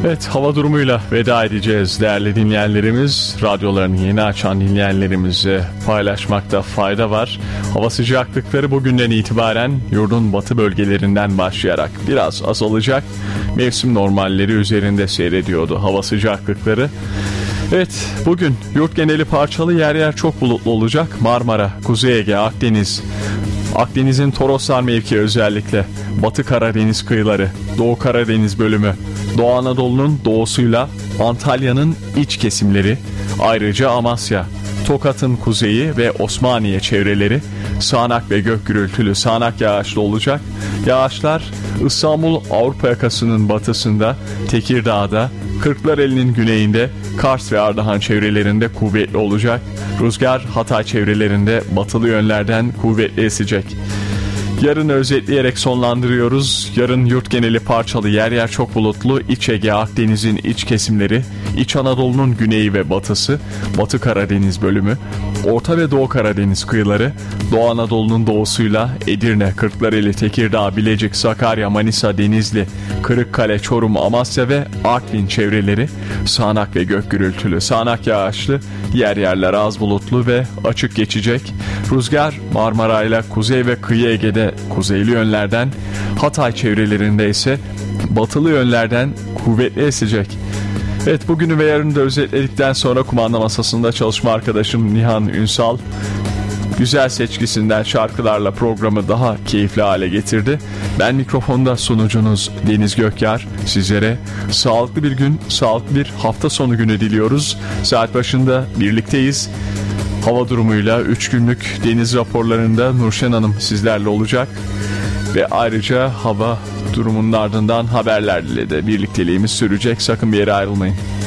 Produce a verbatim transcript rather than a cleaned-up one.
Evet, hava durumuyla veda edeceğiz değerli dinleyenlerimiz. Radyolarını yeni açan dinleyenlerimize paylaşmakta fayda var. Hava sıcaklıkları bugünden itibaren yurdun batı bölgelerinden başlayarak biraz azalacak. Mevsim normalleri üzerinde seyrediyordu hava sıcaklıkları. Evet, bugün yurt geneli parçalı, yer yer çok bulutlu olacak. Marmara, Kuzey Ege, Akdeniz, Akdeniz'in Toroslar mevkii özellikle, Batı Karadeniz kıyıları, Doğu Karadeniz bölümü, Doğu Anadolu'nun doğusuyla Antalya'nın iç kesimleri, ayrıca Amasya, Tokat'ın kuzeyi ve Osmaniye çevreleri sağanak ve gök gürültülü sağanak yağışlı olacak. Yağışlar İstanbul Avrupa yakasının batısında, Tekirdağ'da, Kırklareli'nin güneyinde, Kars ve Ardahan çevrelerinde kuvvetli olacak. Rüzgar Hatay çevrelerinde batılı yönlerden kuvvetli esecek. Yarını özetleyerek sonlandırıyoruz. Yarın yurt geneli parçalı, yer yer çok bulutlu. İç Ege, Akdeniz'in iç kesimleri, İç Anadolu'nun güneyi ve batısı, Batı Karadeniz bölümü, Orta ve Doğu Karadeniz kıyıları, Doğu Anadolu'nun doğusuyla Edirne, Kırklareli, Tekirdağ, Bilecik, Sakarya, Manisa, Denizli, Kırıkkale, Çorum, Amasya ve Artvin çevreleri sağanak ve gök gürültülü, sağanak yağışlı, yer yerler az bulutlu ve açık geçecek. Rüzgar Marmara ile kuzey ve kıyı Ege'de kuzeyli yönlerden, Hatay çevrelerinde ise batılı yönlerden kuvvetli esecek. Evet, bugünü ve yarını da özetledikten sonra kumanda masasında çalışma arkadaşım Nihan Ünsal güzel seçkisinden şarkılarla programı daha keyifli hale getirdi. Ben mikrofonda sunucunuz Deniz Gökyar. Sizlere sağlıklı bir gün, sağlıklı bir hafta sonu günü diliyoruz. Saat başında birlikteyiz. Hava durumuyla üç günlük deniz raporlarında Nurşen Hanım sizlerle olacak. Ve ayrıca hava durumunun ardından haberlerle de birlikteliğimiz sürecek. Sakın bir yere ayrılmayın.